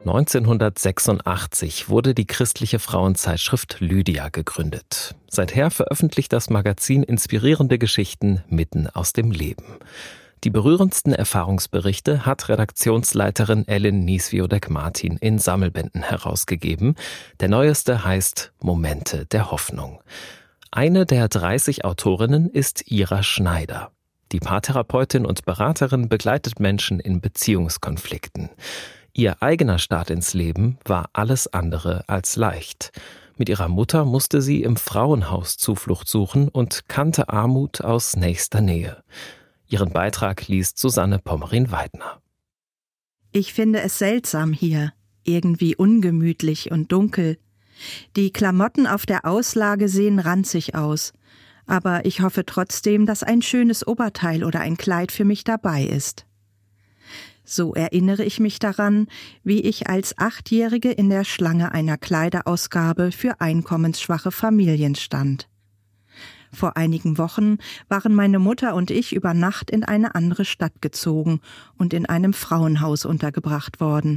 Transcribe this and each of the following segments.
1986 wurde die christliche Frauenzeitschrift Lydia gegründet. Seither veröffentlicht das Magazin inspirierende Geschichten mitten aus dem Leben. Die berührendsten Erfahrungsberichte hat Redaktionsleiterin Ellen Nieswiodek-Martin in Sammelbänden herausgegeben. Der neueste heißt Momente der Hoffnung. Eine der 30 Autorinnen ist Ira Schneider. Die Paartherapeutin und Beraterin begleitet Menschen in Beziehungskonflikten. Ihr eigener Start ins Leben war alles andere als leicht. Mit ihrer Mutter musste sie im Frauenhaus Zuflucht suchen und kannte Armut aus nächster Nähe. Ihren Beitrag liest Susanne Pommerin-Weidner. Ich finde es seltsam hier, irgendwie ungemütlich und dunkel. Die Klamotten auf der Auslage sehen ranzig aus, aber ich hoffe trotzdem, dass ein schönes Oberteil oder ein Kleid für mich dabei ist. So erinnere ich mich daran, wie ich als 8-Jährige in der Schlange einer Kleiderausgabe für einkommensschwache Familien stand. Vor einigen Wochen waren meine Mutter und ich über Nacht in eine andere Stadt gezogen und in einem Frauenhaus untergebracht worden.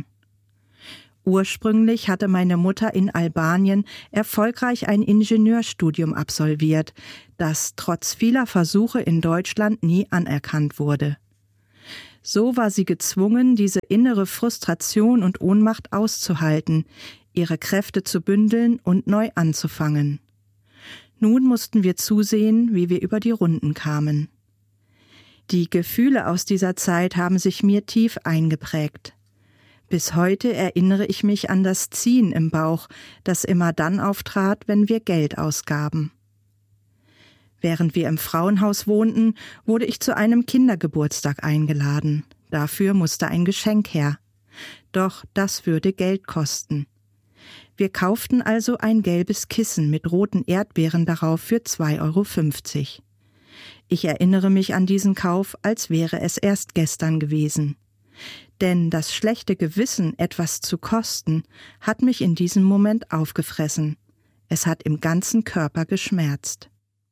Ursprünglich hatte meine Mutter in Albanien erfolgreich ein Ingenieurstudium absolviert, das trotz vieler Versuche in Deutschland nie anerkannt wurde. So war sie gezwungen, diese innere Frustration und Ohnmacht auszuhalten, ihre Kräfte zu bündeln und neu anzufangen. Nun mussten wir zusehen, wie wir über die Runden kamen. Die Gefühle aus dieser Zeit haben sich mir tief eingeprägt. Bis heute erinnere ich mich an das Ziehen im Bauch, das immer dann auftrat, wenn wir Geld ausgaben. Während wir im Frauenhaus wohnten, wurde ich zu einem Kindergeburtstag eingeladen. Dafür musste ein Geschenk her. Doch das würde Geld kosten. Wir kauften also ein gelbes Kissen mit roten Erdbeeren darauf für 2,50 €. Ich erinnere mich an diesen Kauf, als wäre es erst gestern gewesen. Denn das schlechte Gewissen, etwas zu kosten, hat mich in diesem Moment aufgefressen. Es hat im ganzen Körper geschmerzt.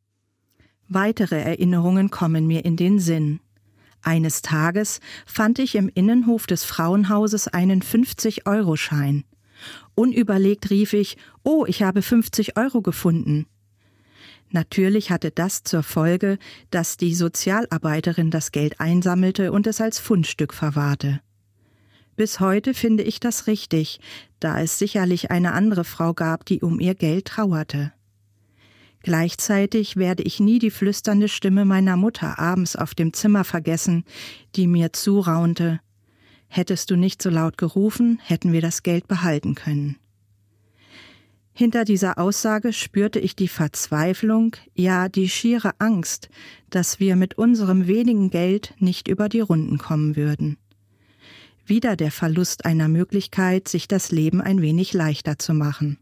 Weitere Erinnerungen kommen mir in den Sinn. Eines Tages fand ich im Innenhof des Frauenhauses einen 50-Euro-Schein. Unüberlegt rief ich: »Oh, ich habe 50 € gefunden.« Natürlich hatte das zur Folge, dass die Sozialarbeiterin das Geld einsammelte und es als Fundstück verwahrte. Bis heute finde ich das richtig, da es sicherlich eine andere Frau gab, die um ihr Geld trauerte. Gleichzeitig werde ich nie die flüsternde Stimme meiner Mutter abends auf dem Zimmer vergessen, die mir zuraunte: »Hättest du nicht so laut gerufen, hätten wir das Geld behalten können.« Hinter dieser Aussage spürte ich die Verzweiflung, ja die schiere Angst, dass wir mit unserem wenigen Geld nicht über die Runden kommen würden. Wieder der Verlust einer Möglichkeit, sich das Leben ein wenig leichter zu machen.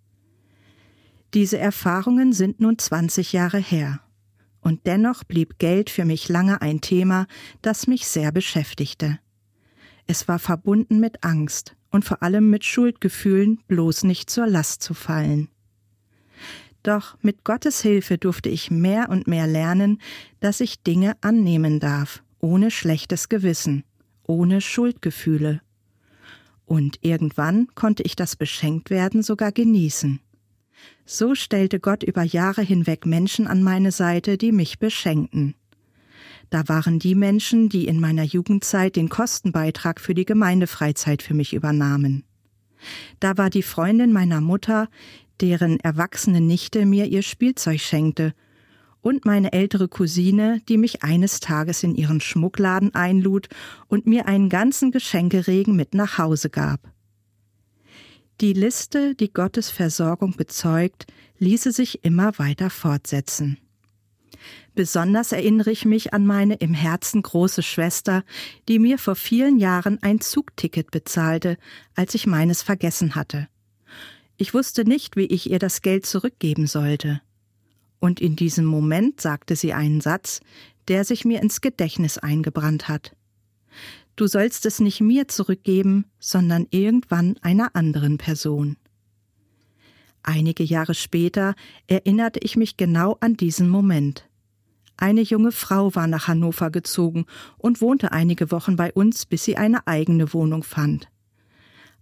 Diese Erfahrungen sind nun 20 Jahre her. Und dennoch blieb Geld für mich lange ein Thema, das mich sehr beschäftigte. Es war verbunden mit Angst und vor allem mit Schuldgefühlen, bloß nicht zur Last zu fallen. Doch mit Gottes Hilfe durfte ich mehr und mehr lernen, dass ich Dinge annehmen darf, ohne schlechtes Gewissen, ohne Schuldgefühle. Und irgendwann konnte ich das Beschenktwerden sogar genießen. So stellte Gott über Jahre hinweg Menschen an meine Seite, die mich beschenkten. Da waren die Menschen, die in meiner Jugendzeit den Kostenbeitrag für die Gemeindefreizeit für mich übernahmen. Da war die Freundin meiner Mutter, deren erwachsene Nichte mir ihr Spielzeug schenkte, und meine ältere Cousine, die mich eines Tages in ihren Schmuckladen einlud und mir einen ganzen Geschenkeregen mit nach Hause gab. Die Liste, die Gottes Versorgung bezeugt, ließe sich immer weiter fortsetzen. Besonders erinnere ich mich an meine im Herzen große Schwester, die mir vor vielen Jahren ein Zugticket bezahlte, als ich meines vergessen hatte. Ich wusste nicht, wie ich ihr das Geld zurückgeben sollte. Und in diesem Moment sagte sie einen Satz, der sich mir ins Gedächtnis eingebrannt hat. Du sollst es nicht mir zurückgeben, sondern irgendwann einer anderen Person. Einige Jahre später erinnerte ich mich genau an diesen Moment. Eine junge Frau war nach Hannover gezogen und wohnte einige Wochen bei uns, bis sie eine eigene Wohnung fand.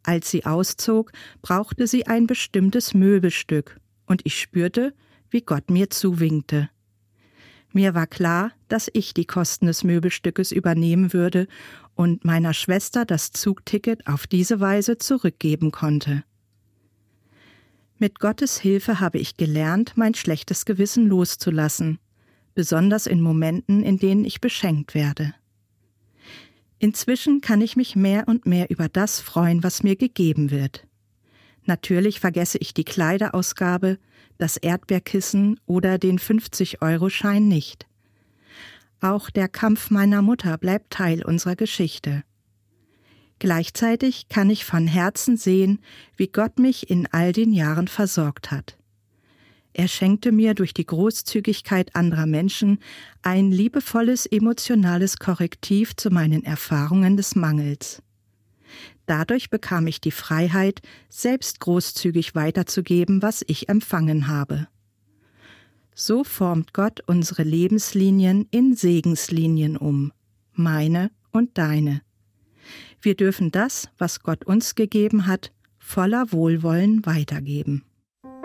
Als sie auszog, brauchte sie ein bestimmtes Möbelstück, und ich spürte, wie Gott mir zuwinkte. Mir war klar, dass ich die Kosten des Möbelstückes übernehmen würde und meiner Schwester das Zugticket auf diese Weise zurückgeben konnte. Mit Gottes Hilfe habe ich gelernt, mein schlechtes Gewissen loszulassen, besonders in Momenten, in denen ich beschenkt werde. Inzwischen kann ich mich mehr und mehr über das freuen, was mir gegeben wird. Natürlich vergesse ich die Kleiderausgabe, das Erdbeerkissen oder den 50-Euro-Schein nicht. Auch der Kampf meiner Mutter bleibt Teil unserer Geschichte. Gleichzeitig kann ich von Herzen sehen, wie Gott mich in all den Jahren versorgt hat. Er schenkte mir durch die Großzügigkeit anderer Menschen ein liebevolles emotionales Korrektiv zu meinen Erfahrungen des Mangels. Dadurch bekam ich die Freiheit, selbst großzügig weiterzugeben, was ich empfangen habe. So formt Gott unsere Lebenslinien in Segenslinien um, meine und deine. Wir dürfen das, was Gott uns gegeben hat, voller Wohlwollen weitergeben.